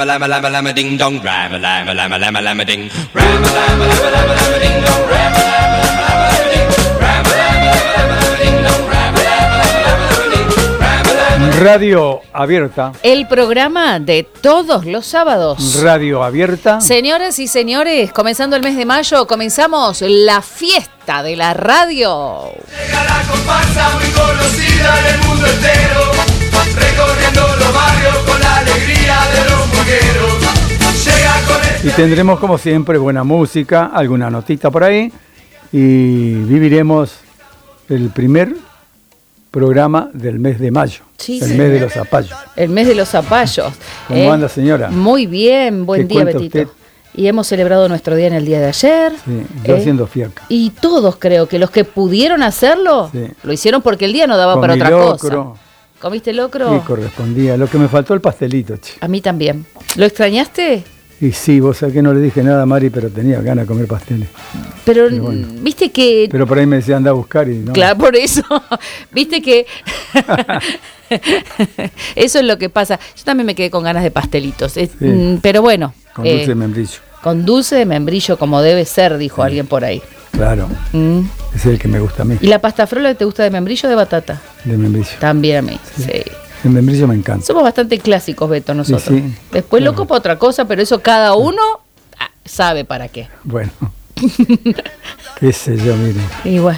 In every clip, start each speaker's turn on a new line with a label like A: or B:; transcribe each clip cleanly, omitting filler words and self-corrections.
A: Lama lama lama ding dong, rama lama lama lama lama ding, rama lama lama lama lama ding dong, rama lama lama lama ding, rama lama lama lama ding dong, rama lama lama lama ding, rama lama.
B: Radio Abierta.
C: El programa de todos los sábados.
B: Radio Abierta.
C: Señoras y señores, comenzando el mes de mayo, comenzamos la fiesta de la radio.
D: Llega la comparsa muy conocida en el mundo entero, recorriendo los barrios con la alegría de los moqueros. Llega con
B: Y tendremos como siempre buena música, alguna notita por ahí. Y viviremos el primer programa del mes de mayo.
C: Sí,
B: el
C: sí.
B: mes de los zapallos.
C: El mes de los zapallos.
B: ¿Cómo anda, señora?
C: Muy bien, buen
B: ¿Qué
C: día,
B: cuenta
C: Betito.
B: usted?
C: Y hemos celebrado nuestro día en el día de ayer.
B: Sí, yo haciendo fiaca.
C: Y todos creo que los que pudieron hacerlo,
B: Sí.
C: lo hicieron porque el día no daba para
B: Comí
C: otra
B: locro.
C: cosa. ¿Comiste locro?
B: Sí, correspondía. Lo que me faltó el pastelito, che.
C: A mí también. ¿Lo extrañaste?
B: Y sí, vos sabés que no le dije nada a Mari, pero tenía ganas de comer pasteles.
C: Pero
B: bueno.
C: viste que...
B: Pero por ahí me decía, anda a buscar y no.
C: Claro, por eso. Viste que... Eso es lo que pasa. Yo también me quedé con ganas de pastelitos. Pero bueno.
B: Con dulce de membrillo.
C: Con dulce de membrillo como debe ser, dijo alguien por ahí.
B: Claro. Ese es el que me gusta a mí.
C: ¿Y la pasta frola te gusta de membrillo o de batata?
B: De membrillo.
C: También a mí, sí.
B: El membrillo me encanta.
C: Somos bastante clásicos, Beto, nosotros.
B: Sí.
C: Después
B: Claro.
C: loco para otra cosa, pero eso cada uno sabe para qué.
B: Bueno. Qué sé yo, mire.
C: Igual.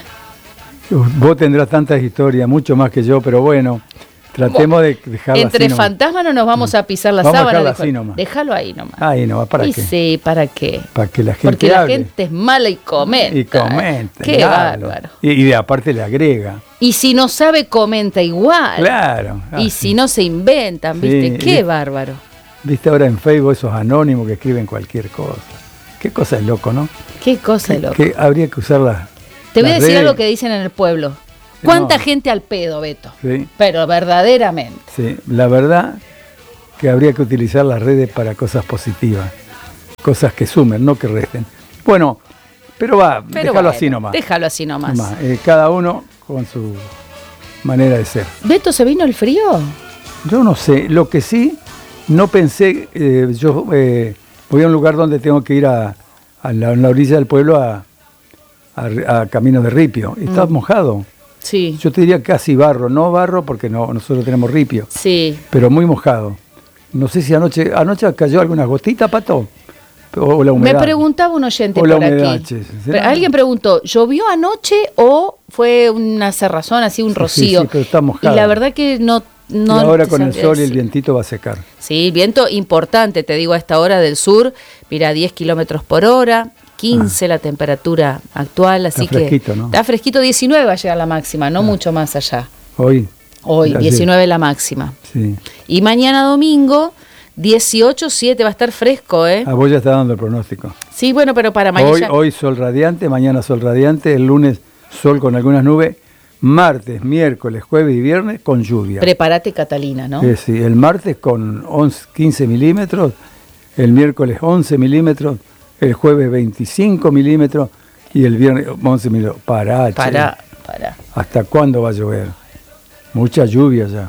B: Vos tendrás tantas historias, mucho más que yo, pero bueno, tratemos de dejarla
C: Entre
B: así nomás.
C: fantasmas no nos vamos a pisar la
B: Vamos a
C: sábana.
B: dejarla
C: dijo.
B: así nomás.
C: Déjalo ahí nomás.
B: Ahí no va, ¿para
C: Y
B: qué?
C: sí, ¿para qué?
B: Para que la gente
C: Porque la
B: hable.
C: gente es mala y comenta.
B: Y comenta.
C: Qué
B: y habla.
C: bárbaro.
B: Y de aparte le agrega.
C: Y si no sabe, comenta igual.
B: Claro.
C: Y si no se inventan, ¿viste?
B: Sí,
C: Qué
B: y-
C: bárbaro.
B: Viste ahora en Facebook esos anónimos que escriben cualquier cosa. Qué cosa es loco, ¿no?
C: Qué cosa, loco.
B: Que habría que usarla.
C: Te voy a decir algo que dicen en el pueblo. ¿Cuánta
B: No.
C: gente al pedo, Beto?
B: Sí,
C: Pero verdaderamente.
B: sí. La verdad que habría que utilizar las redes para cosas positivas. Cosas que sumen, no que resten. Bueno, pero
C: Pero
B: déjalo
C: bueno,
B: así nomás.
C: Déjalo así nomás.
B: Cada uno con su manera de ser.
C: Beto, ¿se vino el frío?
B: Yo no sé, lo que sí, no pensé, yo voy a un lugar donde tengo que ir a la orilla del pueblo a Camino de Ripio. Y está mojado.
C: Sí.
B: Yo te diría casi barro, no barro porque nosotros tenemos ripio,
C: Sí.
B: pero muy mojado. No sé si anoche cayó alguna gotita, Pato, o la humedad.
C: Me preguntaba un oyente
B: O la
C: por
B: humedad,
C: aquí.
B: che, ¿será?
C: Pero alguien preguntó, ¿llovió anoche o fue una cerrazón, así un rocío?
B: Sí, pero está mojado.
C: Y la verdad que no
B: Y ahora
C: te
B: con el
C: sabría
B: sol y el
C: decir.
B: vientito va a secar.
C: Sí, viento importante, te digo, a esta hora del sur, mira, 10 kilómetros por hora, 15 la temperatura actual, así
B: Está fresquito,
C: que
B: ¿no?
C: está fresquito, 19 va a llegar la máxima, no mucho más allá.
B: Hoy.
C: Hoy,
B: ayer.
C: 19 la máxima.
B: Sí.
C: Y mañana domingo, 18, 7, va a estar fresco, ¿eh?
B: Vos ya está dando el pronóstico.
C: Sí, bueno, pero para mañana...
B: Hoy sol radiante, mañana sol radiante, el lunes sol con algunas nubes, martes, miércoles, jueves y viernes con lluvia.
C: Prepárate, Catalina, ¿no?
B: Sí, el martes con 15 milímetros, el miércoles 11 milímetros, el jueves 25 milímetros y el viernes 11 milímetros. Pará. ¿Hasta cuándo va a llover? Mucha lluvia ya.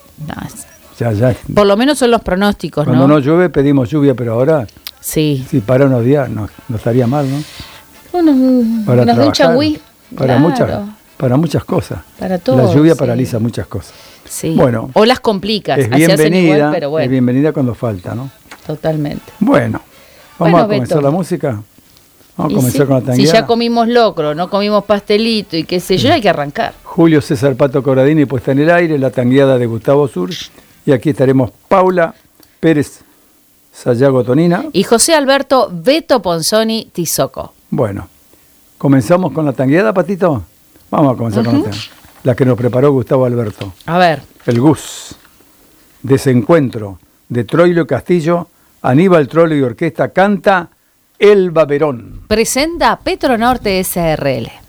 C: No,
B: Ya.
C: por lo menos son los pronósticos,
B: Cuando
C: ¿no?
B: no llueve pedimos lluvia, pero ahora,
C: Sí.
B: si para unos días, no estaría mal, ¿no?
C: Para nos da un
B: trabajar,
C: changüí.
B: Para
C: Claro.
B: muchas cosas.
C: Para todo,
B: La lluvia
C: sí.
B: paraliza muchas cosas.
C: Sí.
B: Bueno,
C: o las complicas.
B: Es
C: así hacen
B: bienvenida,
C: igual, pero bueno,
B: es bienvenida cuando falta, ¿no?
C: totalmente.
B: Bueno, vamos
C: Bueno,
B: a comenzar
C: Beto.
B: la música. Vamos a
C: Y
B: comenzar
C: sí,
B: con la
C: si
B: tangueada.
C: ya comimos locro, no comimos pastelito y qué sé yo, hay que arrancar.
B: Julio César Pato Corradini puesta en el aire, la tangueada de Gustavo Sur. Y aquí estaremos Paula Pérez Sayago Tonina.
C: Y José Alberto Beto Ponzoni Tizoco.
B: Bueno, ¿comenzamos con la tangueada, Patito? Vamos a comenzar con la tangueada. La que nos preparó Gustavo Alberto.
C: A ver,
B: El Gus. Desencuentro de Troilo Castillo. Aníbal Trollo y Orquesta canta Elba Verón.
C: presenta Petronorte SRL.